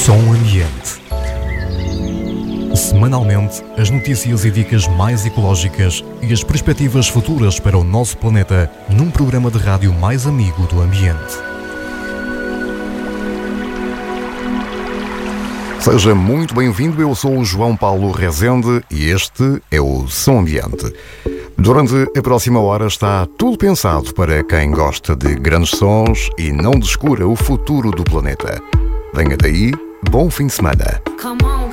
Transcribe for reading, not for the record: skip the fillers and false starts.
Som Ambiente. Semanalmente, as notícias e dicas mais ecológicas e as perspectivas futuras para o nosso planeta num programa de rádio mais amigo do ambiente. Seja muito bem-vindo, eu sou o João Paulo Rezende e este é o Som Ambiente. Durante a próxima hora está tudo pensado para quem gosta de grandes sons e não descura o futuro do planeta. Venha daí, bom fim de semana.